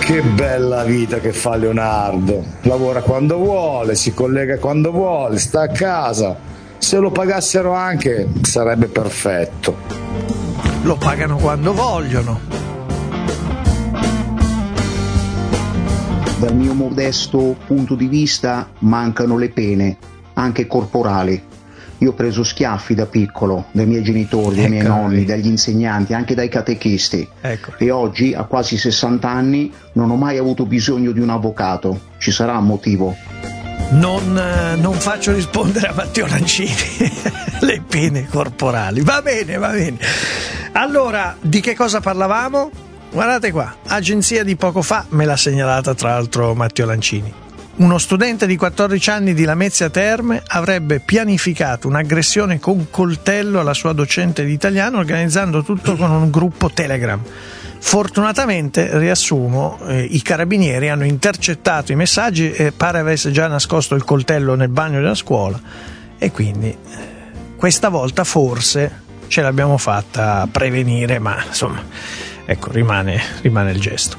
Che bella vita che fa Leonardo. Lavora quando vuole, si collega quando vuole, sta a casa. Se lo pagassero anche sarebbe perfetto. Lo pagano quando vogliono. Dal mio modesto punto di vista mancano le pene, anche corporali. Io ho preso schiaffi da piccolo, dai miei genitori, dai miei nonni, dagli insegnanti, anche dai catechisti. E oggi, a quasi 60 anni, non ho mai avuto bisogno di un avvocato. Ci sarà un motivo? Non faccio rispondere a Matteo Lancini. Le pene corporali. Va bene. Allora, di che cosa parlavamo? Guardate qua, agenzia di poco fa, me l'ha segnalata tra l'altro Matteo Lancini. Uno studente di 14 anni di Lamezia Terme avrebbe pianificato un'aggressione con coltello alla sua docente di italiano, organizzando tutto con un gruppo Telegram. Fortunatamente, riassumo, i carabinieri hanno intercettato i messaggi e pare avesse già nascosto il coltello nel bagno della scuola, e quindi questa volta forse ce l'abbiamo fatta prevenire, ma insomma, ecco, rimane il gesto.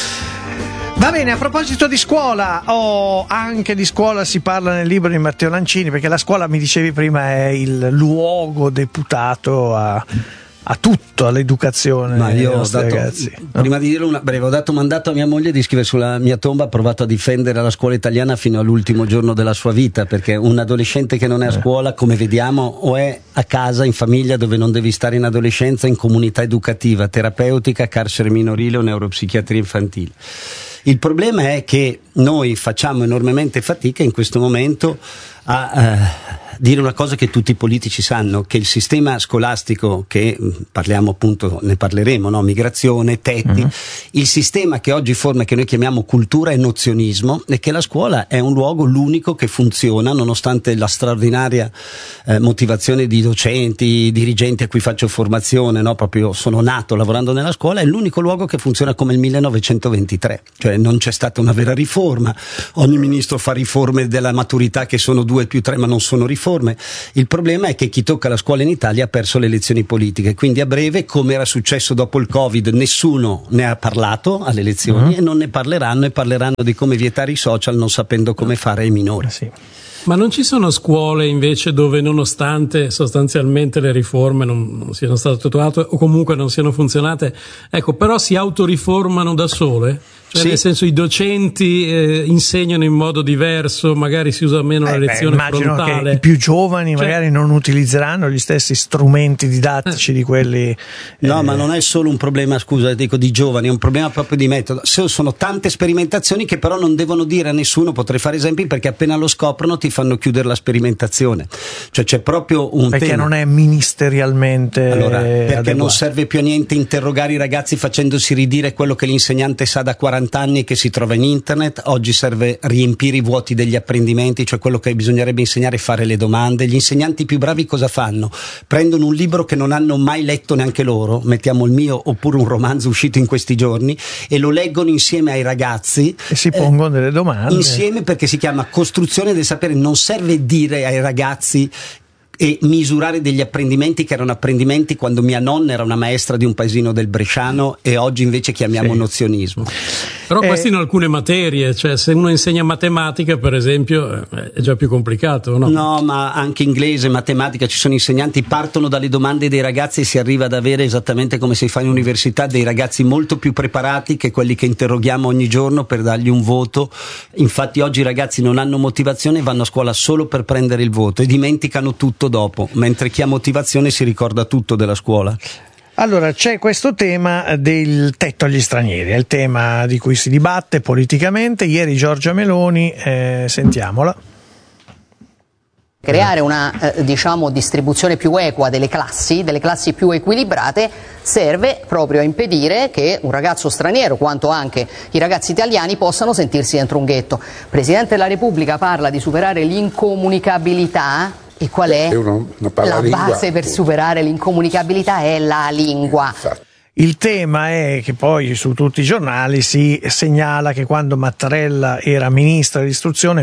Va bene, a proposito di scuola, anche di scuola si parla nel libro di Matteo Lancini, perché la scuola, mi dicevi prima, è il luogo deputato a tutto, all'educazione. Ma io ho dato, ragazzi, prima di dirlo una breve, ho dato mandato a mia moglie di scrivere sulla mia tomba, ha provato a difendere la scuola italiana fino all'ultimo giorno della sua vita, perché un adolescente che non è a scuola, come vediamo, o è a casa, in famiglia dove non devi stare in adolescenza, in comunità educativa, terapeutica, carcere minorile o neuropsichiatria infantile. Il problema è che noi facciamo enormemente fatica in questo momento a dire una cosa che tutti i politici sanno, che il sistema scolastico, che parliamo appunto, ne parleremo, no? Migrazione, tetti, il sistema che oggi forma, che noi chiamiamo cultura e nozionismo, e che la scuola è un luogo, l'unico, che funziona nonostante la straordinaria motivazione di docenti, dirigenti a cui faccio formazione, no? Proprio sono nato lavorando nella scuola, è l'unico luogo che funziona come il 1923, cioè non c'è stata una vera riforma. Ogni ministro fa riforme della maturità che sono 2+3, ma non sono riforme. Il problema è che chi tocca la scuola in Italia ha perso le elezioni politiche, quindi a breve, come era successo dopo il Covid, nessuno ne ha parlato alle elezioni e non ne parleranno, e parleranno di come vietare i social non sapendo come fare ai minori. Sì. Ma non ci sono scuole invece dove, nonostante sostanzialmente le riforme non siano state attuate o comunque non siano funzionate, ecco, però si autoriformano da sole? Cioè, sì. Nel senso, i docenti insegnano in modo diverso, magari si usa meno la lezione immagino frontale. Che i più giovani magari non utilizzeranno gli stessi strumenti didattici di quelli. No, ma non è solo un problema, scusa, dico di giovani, è un problema proprio di metodo. Sono tante sperimentazioni che però non devono dire a nessuno. Potrei fare esempi, perché appena lo scoprono ti fanno chiudere la sperimentazione. Cioè c'è proprio un perché tema. Non è ministerialmente perché adeguato. Non serve più a niente interrogare i ragazzi facendosi ridire quello che l'insegnante sa da 40 anni e che si trova in internet. Oggi serve riempire i vuoti degli apprendimenti, cioè quello che bisognerebbe insegnare è fare le domande. Gli insegnanti più bravi cosa fanno? Prendono un libro che non hanno mai letto neanche loro, mettiamo il mio oppure un romanzo uscito in questi giorni, e lo leggono insieme ai ragazzi e si pongono delle domande insieme, perché si chiama costruzione del sapere. Non serve dire ai ragazzi e misurare degli apprendimenti che erano apprendimenti quando mia nonna era una maestra di un paesino del Bresciano, e oggi invece chiamiamo nozionismo. Però questi in alcune materie, cioè se uno insegna matematica per esempio è già più complicato, no? No, ma anche inglese, matematica, ci sono insegnanti, partono dalle domande dei ragazzi e si arriva ad avere, esattamente come si fa in università, dei ragazzi molto più preparati che quelli che interroghiamo ogni giorno per dargli un voto. Infatti oggi i ragazzi non hanno motivazione, vanno a scuola solo per prendere il voto e dimenticano tutto dopo, mentre chi ha motivazione si ricorda tutto della scuola. Allora, c'è questo tema del tetto agli stranieri, è il tema di cui si dibatte politicamente. Ieri Giorgia Meloni, sentiamola. Creare una distribuzione più equa delle classi più equilibrate, serve proprio a impedire che un ragazzo straniero, quanto anche i ragazzi italiani, possano sentirsi dentro un ghetto. Il Presidente della Repubblica parla di superare l'incomunicabilità. E qual è una la base per superare l'incomunicabilità? È la lingua. Il tema è che poi su tutti i giornali si segnala che quando Mattarella era ministro dell'istruzione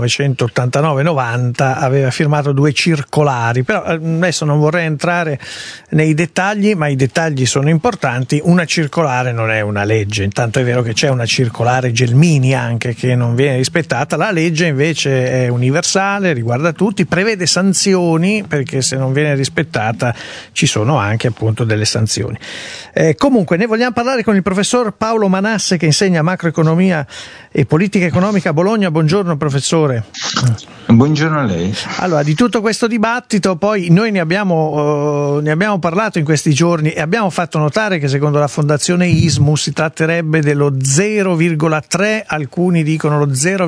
1989-90 aveva firmato 2 circolari, però adesso non vorrei entrare nei dettagli, ma i dettagli sono importanti. Una circolare non è una legge, intanto è vero che c'è una circolare Gelmini anche che non viene rispettata, la legge invece è universale, riguarda tutti, prevede sanzioni perché se non viene rispettata ci sono anche appunto delle sanzioni. Comunque ne vogliamo parlare con il professor Paolo Manasse che insegna macroeconomia e politica economica a Bologna. Buongiorno professore. Buongiorno a lei. Allora, di tutto questo dibattito poi noi ne abbiamo parlato in questi giorni e abbiamo fatto notare che secondo la fondazione ISMU si tratterebbe dello 0,3, alcuni dicono lo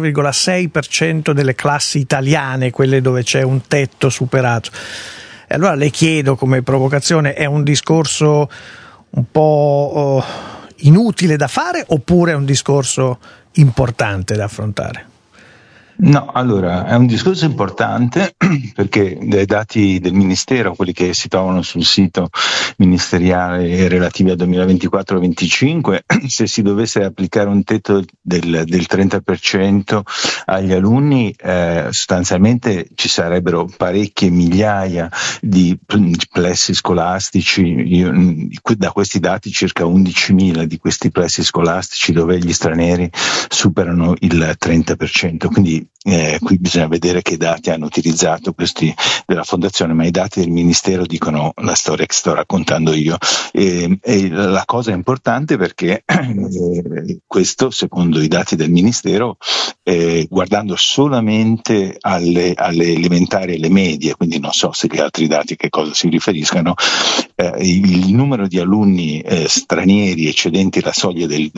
0,6% delle classi italiane, quelle dove c'è un tetto superato. E allora le chiedo come provocazione, è un discorso un po' inutile da fare oppure è un discorso importante da affrontare? No, allora è un discorso importante perché dai dati del Ministero, quelli che si trovano sul sito ministeriale relativi al 2024-25, se si dovesse applicare un tetto del 30% agli alunni, sostanzialmente ci sarebbero parecchie migliaia di plessi scolastici. Da questi dati circa 11.000 di questi plessi scolastici dove gli stranieri superano il 30%, quindi qui bisogna vedere che dati hanno utilizzato questi della fondazione, ma i dati del Ministero dicono la storia che sto raccontando io, e la cosa è importante perché questo secondo i dati del Ministero, guardando solamente alle elementari e alle medie, quindi non so se gli altri dati a che cosa si riferiscano, il numero di alunni stranieri eccedenti la soglia del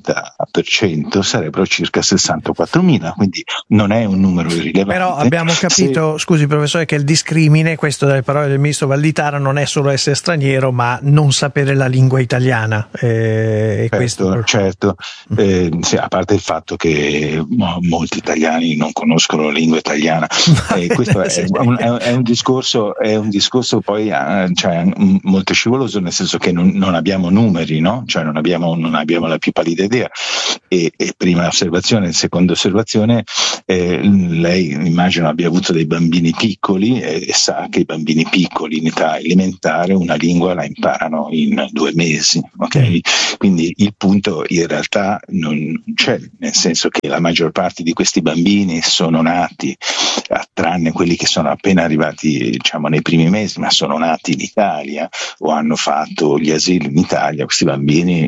30% sarebbero circa 64.000, quindi non è un numero irrilevante. Però abbiamo capito, scusi professore, che il discrimine, questo dalle parole del ministro Valditara, non è solo essere straniero ma non sapere la lingua italiana. Certo. Sì, a parte il fatto che molti italiani non conoscono la lingua italiana, questo è un discorso poi molto scivoloso, nel senso che non abbiamo numeri, no? Cioè non abbiamo la più pallida idea. E prima osservazione, seconda osservazione, lei immagino abbia avuto dei bambini piccoli e sa che i bambini piccoli in età elementare una lingua la imparano in 2 mesi, ok? Quindi il punto in realtà non c'è, nel senso che la maggior parte di questi bambini sono nati, tranne quelli che sono appena arrivati nei primi mesi, ma sono nati in Italia o hanno fatto gli asili in Italia. Questi bambini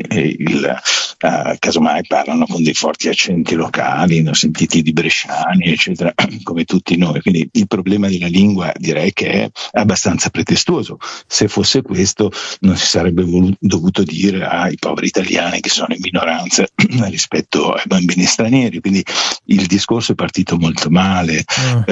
casomai parlano con dei forti accenti locali, ne ho sentiti di bresciani eccetera, come tutti noi, quindi il problema della lingua direi che è abbastanza pretestuoso. Se fosse questo non si sarebbe dovuto dire ai poveri italiani che sono in minoranza rispetto ai bambini stranieri, quindi il discorso è partito molto male.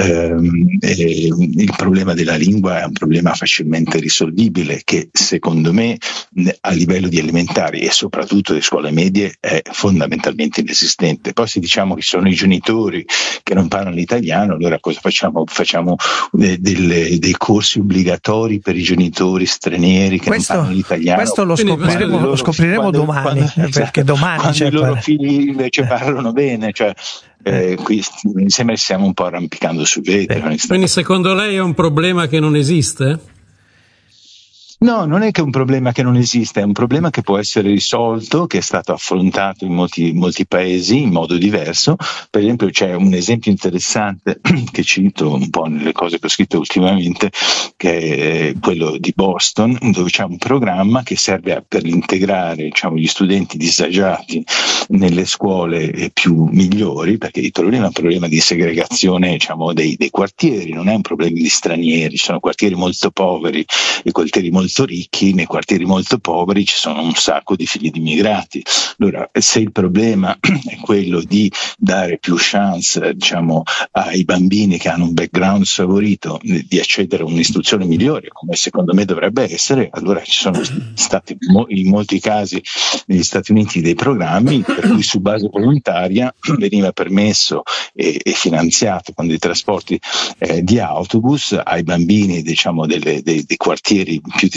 Il problema della lingua è un problema facilmente risolvibile che secondo me a livello di elementari e soprattutto di scuole medie è fondamentalmente inesistente. Poi se diciamo che sono i genitori che non parlano l'italiano, allora cosa facciamo? Facciamo dei corsi obbligatori per i genitori stranieri che non parlano l'italiano. Questo lo scopriremo domani, perché domani i loro figli invece parlano bene, qui mi sembra che stiamo un po' arrampicando sul vetro. Quindi secondo lei è un problema che non esiste? No, non è che è un problema che non esiste, è un problema che può essere risolto, che è stato affrontato in molti paesi in modo diverso. Per esempio c'è un esempio interessante che cito un po' nelle cose che ho scritto ultimamente, che è quello di Boston, dove c'è un programma che serve per integrare gli studenti disagiati nelle scuole più migliori, perché il problema è un problema di segregazione dei quartieri, non è un problema di stranieri, ci sono quartieri molto poveri e quartieri molto ricchi, nei quartieri molto poveri ci sono un sacco di figli di immigrati. Allora, se il problema è quello di dare più chance ai bambini che hanno un background sfavorito di accedere a un'istruzione migliore, come secondo me dovrebbe essere, allora ci sono stati in molti casi negli Stati Uniti dei programmi per cui su base volontaria veniva permesso e finanziato con dei trasporti di autobus ai bambini dei quartieri più disagiati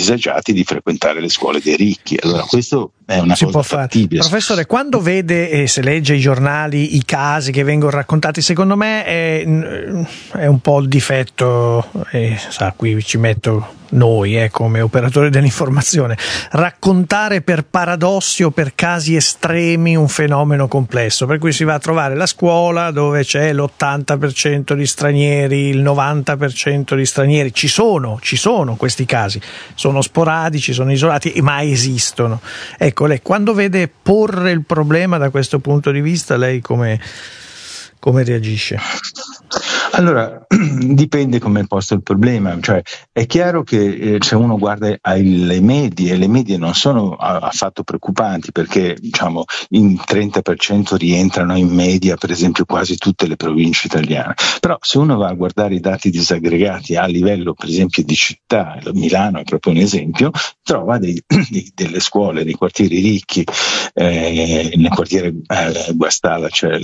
disagiati di frequentare le scuole dei ricchi. Allora questo è una cosa fattibile. Professore, quando vede e se legge i giornali, i casi che vengono raccontati, secondo me è un po' il difetto, qui ci metto noi come operatori dell'informazione, raccontare per paradossi o per casi estremi un fenomeno complesso, per cui si va a trovare la scuola dove c'è l'80% di stranieri, il 90% di stranieri. Ci sono questi casi, sono sporadici, sono isolati, ma esistono. Ecco, lei quando vede porre il problema da questo punto di vista, lei come reagisce? Allora, dipende come è posto il problema, cioè è chiaro che se uno guarda le medie non sono affatto preoccupanti, perché diciamo in 30% rientrano in media per esempio quasi tutte le province italiane, però se uno va a guardare i dati disaggregati a livello per esempio di città, Milano è proprio un esempio, trova delle scuole nei quartieri ricchi, nel quartiere Guastalla c'è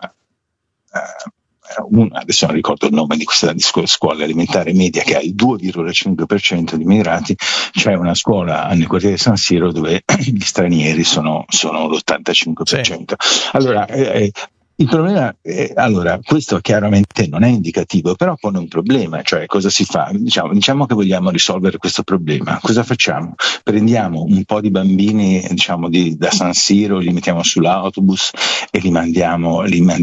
adesso non ricordo il nome di questa scuola elementare media che ha il 2,5% di immigrati. C'è una scuola nel quartiere San Siro dove gli stranieri sono l'85%. Sì. Allora il problema allora questo chiaramente non è indicativo, però pone un problema, cioè cosa si fa? Diciamo che vogliamo risolvere questo problema, cosa facciamo? Prendiamo un po' di bambini da San Siro, li mettiamo sull'autobus e li mandiamo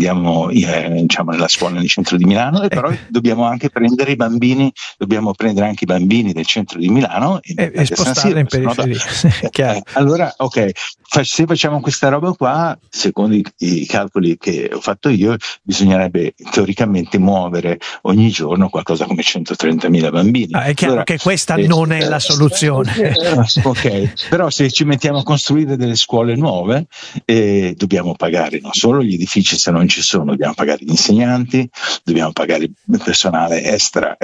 nella scuola nel centro di Milano, e però dobbiamo anche prendere anche i bambini del centro di Milano e spostarli in periferia. Allora se facciamo questa roba qua, secondo i calcoli che ho fatto io, bisognerebbe teoricamente muovere ogni giorno qualcosa come 130.000 bambini. È chiaro che questa non è la soluzione. Però se ci mettiamo a costruire delle scuole nuove, dobbiamo pagare non solo gli edifici se non ci sono, dobbiamo pagare gli insegnanti, dobbiamo pagare il personale extra,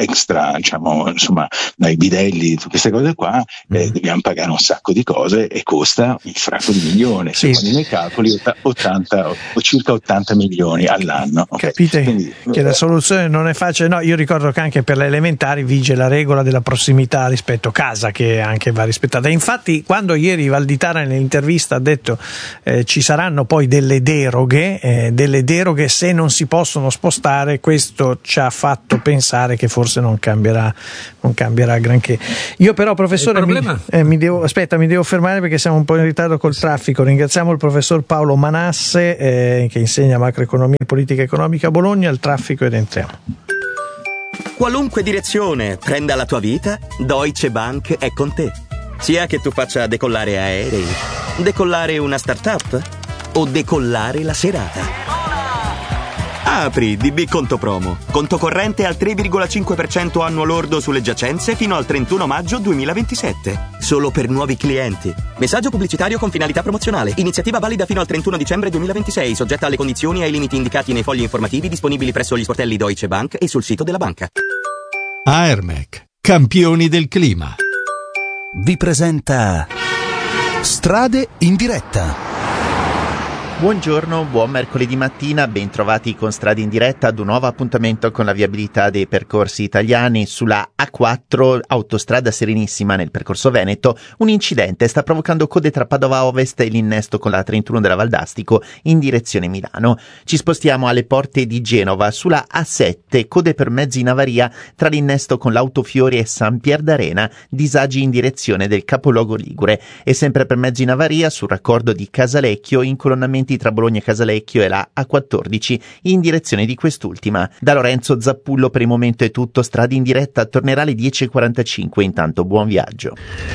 dai bidelli, tutte queste cose qua, dobbiamo pagare un sacco di cose e costa un fracco di milioni, secondo i miei calcoli circa 80 milioni all'anno. Capite che la soluzione non è facile. No, io ricordo che anche per le elementari vige la regola della prossimità rispetto a casa, che anche va rispettata. Infatti quando ieri Valditara nell'intervista ha detto ci saranno poi delle deroghe se non si possono spostare, questo ci ha fatto pensare che forse non cambierà granché. Io però, professore, mi devo fermare perché siamo un po' in ritardo col traffico. Ringraziamo il professor Paolo Manasse che insegna macroeconomia e politica economica a Bologna. Il traffico ed entriamo. Qualunque direzione prenda la tua vita, Deutsche Bank è con te. Sia che tu faccia decollare aerei, decollare una startup o decollare la serata. Apri DB Conto Promo. Conto corrente al 3,5% annuo lordo sulle giacenze fino al 31 maggio 2027. Solo per nuovi clienti. Messaggio pubblicitario con finalità promozionale. Iniziativa valida fino al 31 dicembre 2026, soggetta alle condizioni e ai limiti indicati nei fogli informativi disponibili presso gli sportelli Deutsche Bank e sul sito della banca. Aermec, campioni del clima, vi presenta Strade in diretta. Buongiorno, buon mercoledì mattina, ben trovati con Strade in diretta ad un nuovo appuntamento con la viabilità dei percorsi italiani. Sulla A4, autostrada Serenissima nel percorso Veneto, un incidente sta provocando code tra Padova Ovest e l'innesto con la 31 della Valdastico in direzione Milano. Ci spostiamo alle porte di Genova, sulla A7, code per mezzi in avaria tra l'innesto con l'Autofiori e San Pier d'Arena, disagi in direzione del capoluogo ligure, e sempre per mezzi in avaria sul raccordo di Casalecchio, incolonnamenti tra Bologna e Casalecchio e la A14 in direzione di quest'ultima. Da Lorenzo Zappullo per il momento è tutto. Strade in diretta tornerà alle 10.45. Intanto buon viaggio.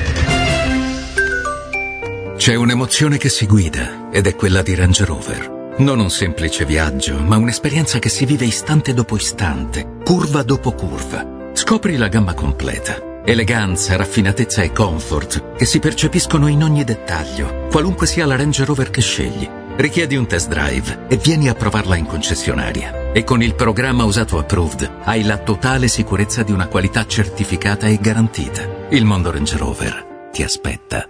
C'è un'emozione che si guida ed è quella di Range Rover. Non un semplice viaggio, ma un'esperienza che si vive istante dopo istante, curva dopo curva. Scopri la gamma completa. Eleganza, raffinatezza e comfort che si percepiscono in ogni dettaglio, qualunque sia la Range Rover che scegli. Richiedi un test drive e vieni a provarla in concessionaria. E con il programma Usato Approved hai la totale sicurezza di una qualità certificata e garantita. Il mondo Range Rover ti aspetta.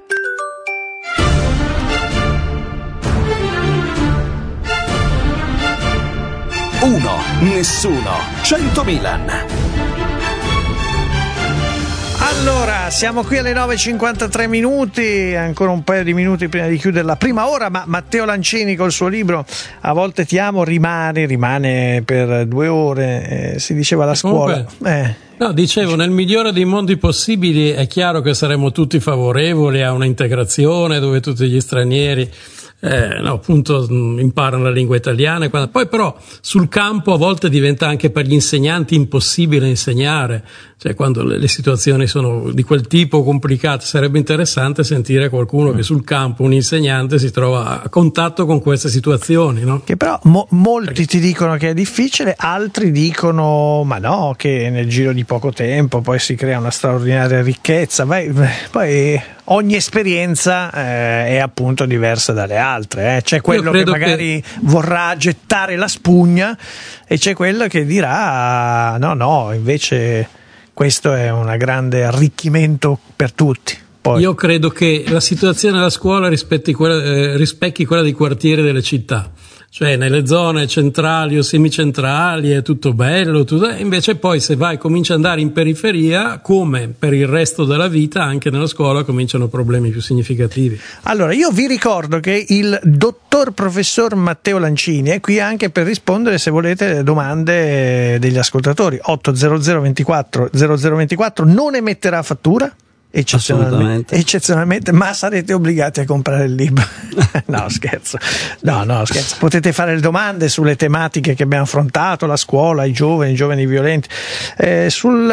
Uno, nessuno, 100 Milan. Allora, siamo qui alle 9:53 minuti, ancora un paio di minuti prima di chiudere la prima ora, ma Matteo Lancini col suo libro A volte ti amo rimane per 2 ore, si diceva alla scuola. No, dicevo, nel migliore dei mondi possibili è chiaro che saremmo tutti favorevoli a una integrazione dove tutti gli stranieri appunto imparano la lingua italiana, poi però sul campo a volte diventa anche per gli insegnanti impossibile insegnare, cioè quando le situazioni sono di quel tipo complicate. Sarebbe interessante sentire qualcuno che sul campo, un insegnante, si trova a contatto con queste situazioni, no? Che però molti ti dicono che è difficile, altri dicono ma no, che nel giro di poco tempo poi si crea una straordinaria ricchezza. Poi ogni esperienza è appunto diversa dalle altre, C'è quello che magari vorrà gettare la spugna e c'è quello che dirà no, invece questo è un grande arricchimento per tutti. Poi. Io credo che la situazione della scuola rispecchi quella dei quartieri delle città. Cioè nelle zone centrali o semicentrali è tutto bello, invece poi se cominci ad andare in periferia, come per il resto della vita, anche nella scuola cominciano problemi più significativi. Allora, io vi ricordo che il dottor professor Matteo Lancini è qui anche per rispondere, se volete, alle domande degli ascoltatori. 800 24 0024 non emetterà fattura. Eccezionalmente, ma sarete obbligati a comprare il libro. No, scherzo. Potete fare le domande sulle tematiche che abbiamo affrontato, la scuola, i giovani violenti. È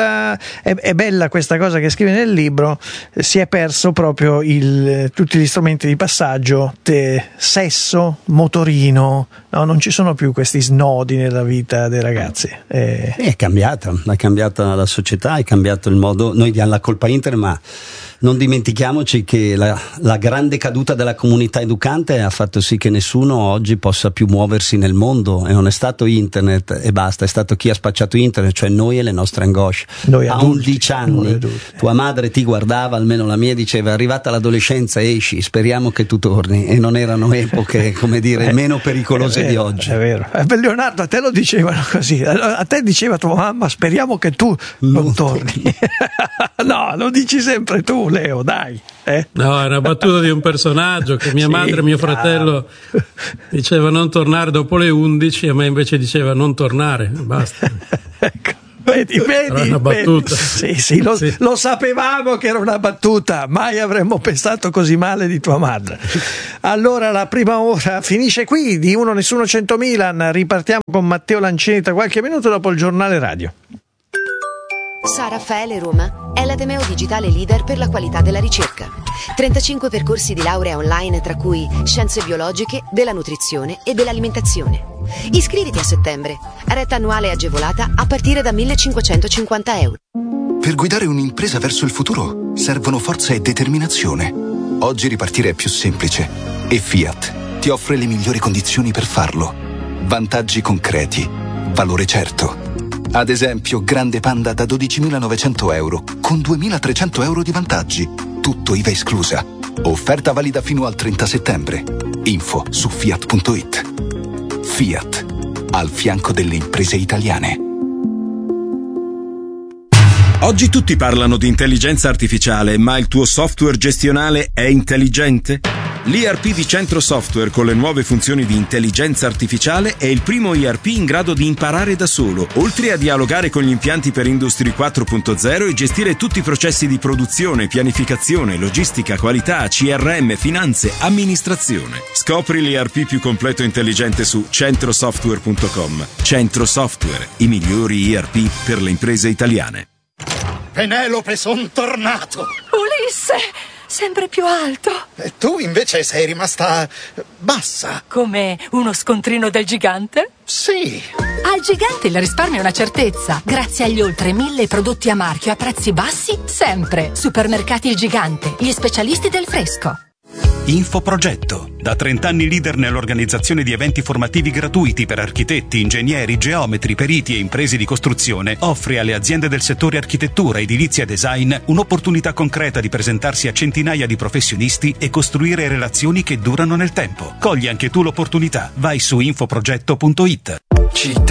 bella questa cosa che scrive nel libro, si è perso proprio tutti gli strumenti di passaggio, sesso, motorino, no, non ci sono più questi snodi nella vita dei ragazzi. È cambiata la società, è cambiato il modo, noi diamo la colpa a internet, ma non dimentichiamoci che la grande caduta della comunità educante ha fatto sì che nessuno oggi possa più muoversi nel mondo, e non è stato internet e basta, è stato chi ha spacciato internet, cioè noi e le nostre angosce. A 11 anni tua madre ti guardava, almeno la mia, diceva: è arrivata l'adolescenza, esci, speriamo che tu torni, e non erano epoche, come dire, meno pericolose di oggi. È vero. Leonardo, a te lo dicevano così, a te diceva tua mamma: speriamo che tu non torni. No, lo dici sempre tu, Leo, dai. No, è una battuta di un personaggio che mia madre e mio fratello diceva non tornare dopo le 11, a me invece diceva non tornare, basta. Ecco. Vedi, una battuta. Sì, lo sapevamo che era una battuta, mai avremmo pensato così male di tua madre. Allora, la prima ora finisce qui, di Uno Nessuno 100 Milan, ripartiamo con Matteo Lancini tra qualche minuto dopo il giornale radio. San Raffaele Roma è l'Ateneo digitale leader per la qualità della ricerca. 35 percorsi di laurea online, tra cui scienze biologiche, della nutrizione e dell'alimentazione. Iscriviti a settembre. Retta annuale agevolata a partire da 1.550 euro. Per guidare un'impresa verso il futuro servono forza e determinazione. Oggi ripartire è più semplice e Fiat ti offre le migliori condizioni per farlo. Vantaggi concreti, valore certo. Ad esempio, Grande Panda da 12.900 euro, con 2.300 euro di vantaggi. Tutto IVA esclusa. Offerta valida fino al 30 settembre. Info su Fiat.it. Fiat, al fianco delle imprese italiane. Oggi tutti parlano di intelligenza artificiale, ma il tuo software gestionale è intelligente? L'ERP di Centro Software con le nuove funzioni di intelligenza artificiale è il primo ERP in grado di imparare da solo, oltre a dialogare con gli impianti per Industry 4.0 e gestire tutti i processi di produzione, pianificazione, logistica, qualità, CRM, finanze, amministrazione. Scopri l'ERP più completo e intelligente su centrosoftware.com. Centro Software, i migliori ERP per le imprese italiane. Penelope, son tornato! Ulisse! Sempre più alto. E tu invece sei rimasta bassa. Come uno scontrino del gigante? Sì. Al gigante il risparmio è una certezza. Grazie agli oltre 1000 prodotti a marchio a prezzi bassi, sempre. Supermercati Il Gigante, gli specialisti del fresco. Infoprogetto, da 30 anni leader nell'organizzazione di eventi formativi gratuiti per architetti, ingegneri, geometri, periti e imprese di costruzione, offre alle aziende del settore architettura, edilizia e design un'opportunità concreta di presentarsi a centinaia di professionisti e costruire relazioni che durano nel tempo. Cogli anche tu l'opportunità. Vai su infoprogetto.it. Città